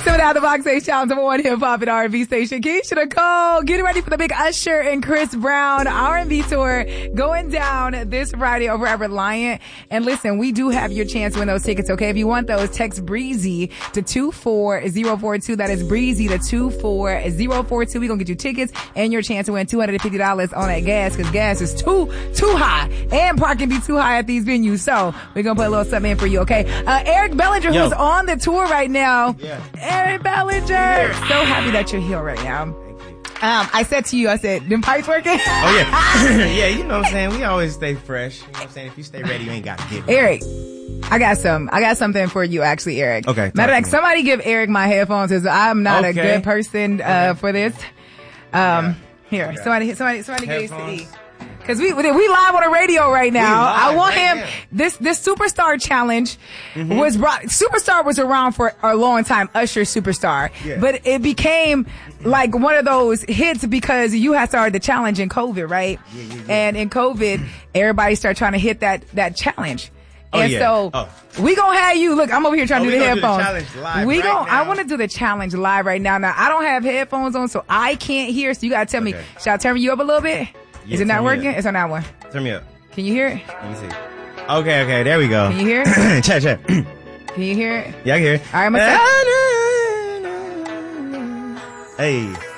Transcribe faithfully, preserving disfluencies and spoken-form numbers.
some of the Out the Box Stage Challenge, number one hip hop and R and B station. Keisha Nicole, getting ready for the big Usher and Chris Brown R and B tour going down this Friday over at Reliant. And listen, we do have your chance to win those tickets, okay? If you want those, text Breezy to two four zero four two. That is Breezy to two four zero four two. We're going to get you tickets and your chance to win two hundred fifty dollars on that gas, because gas is too, too high. And parking be too high at these venues. So we're going to put a little something in for you, okay? Uh, Eric Bellinger, Yo. who's on the tour right now. Yeah. Eric Bellinger. So happy that you're here right now. Um, I said to you, I said, them pipes working? Oh, yeah. Yeah, you know what I'm saying? We always stay fresh. You know what I'm saying? If you stay ready, you ain't got to get ready. Eric, I got some. I got something for you, actually, Eric. Okay. Matter of fact, somebody give Eric my headphones, because I'm not Okay. a good person uh, Okay. for this. Um, Yeah. Here, Okay. somebody, somebody, somebody get used to Headphones. E. Cause we, we live on the radio right now. live I want right him, now. this, this Superstar Challenge Mm-hmm. was brought, Superstar was around for a long time, Usher Superstar. Yeah. But it became like one of those hits because you had started the challenge in COVID, right? Yeah, yeah, yeah. And in COVID, everybody started trying to hit that, that challenge. Oh, and yeah. so, Oh. we gonna have you, look, I'm over here trying Oh, to we do the gonna do the headphones. challenge live we right gon' I now. wanna do the challenge live right now. Now, I don't have headphones on, so I can't hear, so you gotta tell me, Okay. should I turn you up a little bit? Yeah, Is it not turn me working? up. It's on that one. Turn me up. Can you hear it? Let me see. Okay, okay, there we go. Can you hear it? check, check. Can you hear it? Yeah, I can hear it. All right, I'm gonna Hey.